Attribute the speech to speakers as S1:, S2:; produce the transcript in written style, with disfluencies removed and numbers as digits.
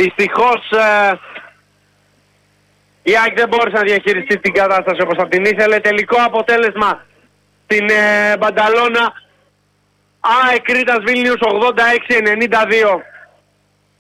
S1: Δυστυχώς η ΑΕΚ δεν μπόρεσε να διαχειριστεί την κατάσταση όπως θα την ήθελε. Τελικό αποτέλεσμα στην Μπανταλώνα. ΑΕΚ Κρήτας Βίλνιους 86-92.